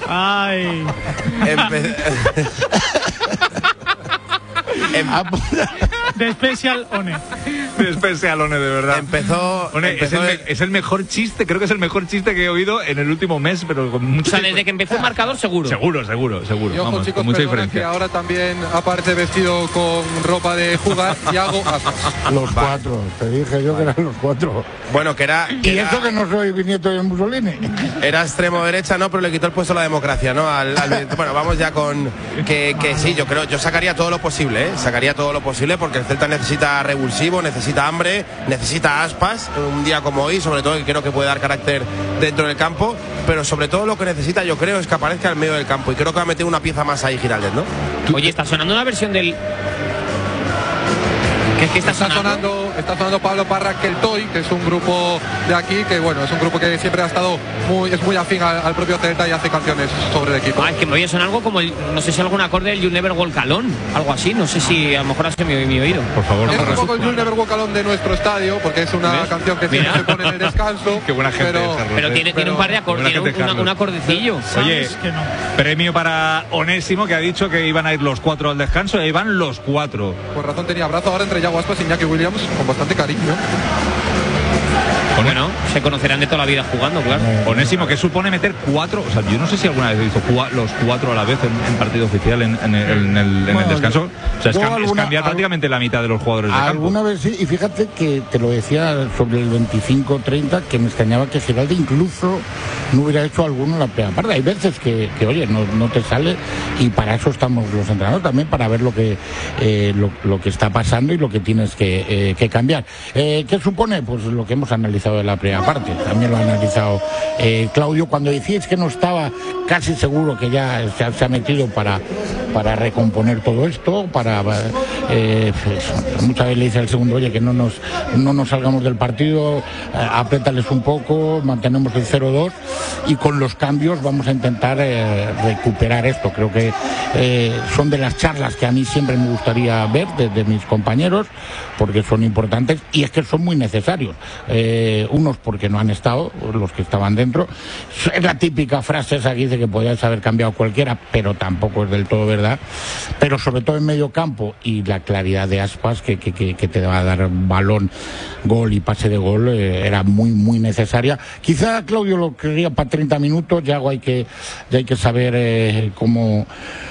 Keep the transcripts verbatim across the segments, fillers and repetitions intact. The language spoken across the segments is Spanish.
Ay. Empe... em... De Special One. De Special One, de verdad. Empezó... One, empezó es, el me, es el mejor chiste, creo que es el mejor chiste que he oído en el último mes, pero con mucho... O sea, desde que empezó el marcador, seguro. Seguro, seguro, seguro. Y ojo, Vamos, chicos, con mucha perdona, diferencia. que ahora también aparece vestido con ropa de jugar Yago Aspas. Los cuatro, te dije yo que eran los cuatro. Bueno, que era... Que y era, eso que no soy bisnieto de Mussolini. Era extremo derecha, no, pero le quitó el puesto a la democracia, ¿no? Al, al, bueno, vamos ya con... Que, que sí, yo creo, yo sacaría todo lo posible, ¿eh? Sacaría todo lo posible porque el Celta necesita revulsivo, necesita hambre, necesita Aspas, un día como hoy, sobre todo que creo que puede dar carácter dentro del campo, pero sobre todo lo que necesita, yo creo, es que aparezca en medio del campo, y creo que va a meter una pieza más ahí Giraldez, ¿no? Oye, está sonando una versión del... ¿Qué es que está, está sonando? sonando? Está sonando Pablo Parra que el Toy, que es un grupo de aquí, que bueno, es un grupo que siempre ha estado muy, es muy afín al, al propio Celta y hace canciones sobre el equipo. Ah, es que me oye sonar algo como el, no sé si algún acorde del You'll Never Walk Alone, algo así, no sé si a lo mejor hace mi, mi oído. Por favor, es no, un poco el You'll Never Walk Alone de nuestro estadio, porque es una ¿ves? canción que siempre se pone en el descanso. Qué buena gente pero, esa, Pero tiene, tiene un par de acordes, tiene un, un, un acordecillo. Oye, que no. premio para Onésimo, que ha dicho que iban a ir los cuatro al descanso, y ahí van los cuatro. Por razón tenía abrazo ahora entre Yago Aspas y Iñaki Williams, con bastante cariño. Bueno, se conocerán de toda la vida jugando, claro. Onésimo, que supone meter cuatro, o sea, yo no sé si alguna vez hizo cua, los cuatro a la vez en, en partido oficial en, en, el, en, el, en bueno, el descanso. O sea, es, cam, alguna, es cambiar al, prácticamente la mitad de los jugadores de campo. Alguna vez sí, y fíjate que te lo decía sobre el veinticinco treinta, que me extrañaba que Giralde incluso no hubiera hecho alguno en la primera parte. Hay veces que, que oye, no, no te sale, y para eso estamos los entrenadores también, para ver lo que eh, lo, lo que está pasando y lo que tienes que, eh, que cambiar. Eh, ¿Qué supone? Pues lo que hemos analizado de la primera parte. También lo ha analizado eh, Claudio. Cuando decíais que no estaba casi seguro, que ya se, se ha metido para, para recomponer todo esto, para eh, pues, muchas veces le dice al segundo, oye, que no nos, no nos salgamos del partido, eh, apriétales un poco, mantenemos el cero dos y con los cambios vamos a intentar eh, recuperar esto. Creo que eh, son de las charlas que a mí siempre me gustaría ver de, de mis compañeros, porque son importantes y es que son muy necesarios. Eh, unos porque no han estado, los que estaban dentro. Es la típica frase esa que dice que podías haber cambiado cualquiera, pero tampoco es del todo verdad. Pero sobre todo en medio campo, y la claridad de Aspas, que, que, que, que te va a dar balón, gol y pase de gol, eh, era muy, muy necesaria. Quizá Claudio lo quería para treinta minutos, ya hay que, ya hay que saber eh, cómo,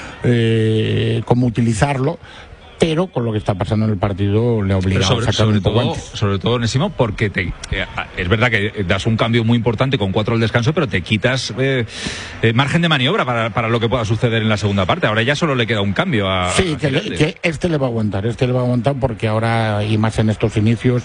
eh, cómo utilizarlo. Pero con lo que está pasando en el partido le ha obligado sobre, a sacar sobre un poco todo, antes. sobre todo, Onésimo, porque te, eh, es verdad que das un cambio muy importante con cuatro al descanso, pero te quitas eh, eh, margen de maniobra para, para lo que pueda suceder en la segunda parte. Ahora ya solo le queda un cambio a... Sí, a que, le, que este le va a aguantar, este le va a aguantar porque ahora, y más en estos inicios,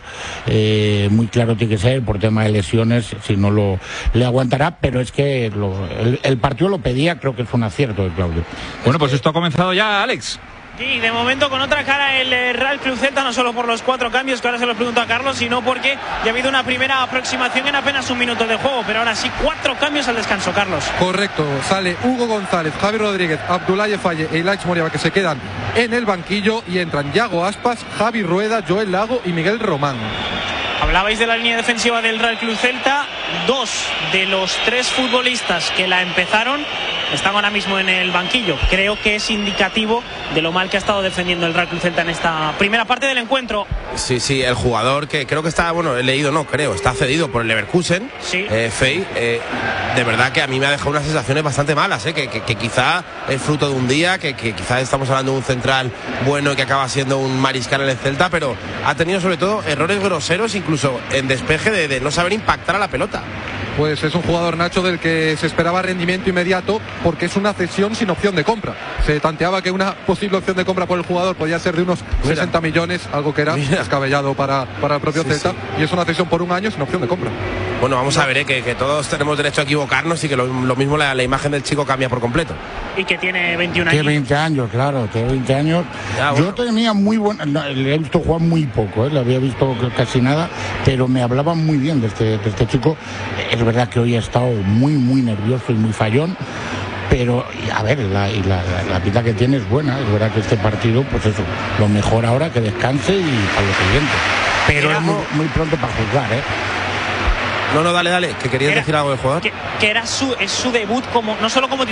eh, muy claro tiene que ser, por tema de lesiones, si no lo le aguantará, pero es que lo, el, el partido lo pedía, creo que es un acierto de Claudio. Bueno, pues esto ha comenzado ya, Alex. Sí, de momento con otra cara el eh, Real Club Celta, no solo por los cuatro cambios que ahora se los pregunto a Carlos, sino porque ya ha habido una primera aproximación en apenas un minuto de juego, pero ahora sí cuatro cambios al descanso, Carlos. Correcto, sale Hugo González, Javi Rodríguez, Abdoulaye Faye e Ilaix Moriba, que se quedan en el banquillo, y entran Yago Aspas, Javi Rueda, Joel Lago y Miguel Román. Hablabais de la línea defensiva del Real Club Celta. Dos de los tres futbolistas que la empezaron están ahora mismo en el banquillo. Creo que es indicativo de lo mal que ha estado defendiendo el Real Club Celta en esta primera parte del encuentro. Sí, sí, el jugador que creo que está, bueno, he leído, no, creo, está cedido por el Leverkusen, sí. eh, Fey, eh, de verdad que a mí me ha dejado unas sensaciones bastante malas, eh, que, que, que quizá es fruto de un día, que, que quizá estamos hablando de un central bueno y que acaba siendo un mariscal en el Celta, pero ha tenido sobre todo errores groseros, incluso en despeje de, de no saber impactar a la pelota. Pues es un jugador, Nacho, del que se esperaba rendimiento inmediato, porque es una cesión sin opción de compra. Se tanteaba que una posible opción de compra por el jugador podía ser de unos Mira. sesenta millones, algo que era Mira. descabellado para, para el propio sí, Celta, sí. Y es una cesión por un año sin opción de compra. Bueno, vamos a ver, eh, que, que todos tenemos derecho a equivocarnos y que lo, lo mismo la, la imagen del chico cambia por completo. Y que tiene veintiún años. Tiene veinte años, claro, tiene veinte años. Ya, bueno. Yo tenía muy buena, le he visto jugar muy poco, eh, le había visto casi nada, pero me hablaban muy bien de este, de este chico. Es verdad que hoy ha estado muy, muy nervioso y muy fallón, pero a ver, la, y la, la, la pinta que tiene es buena. Es verdad que este partido, pues eso, lo mejor ahora, que descanse y para lo siguiente. Pero era, es muy, muy pronto para juzgar, ¿eh? No, no, dale, dale, que querías era, decir algo del jugador. Que, que era su, es su debut como, no solo como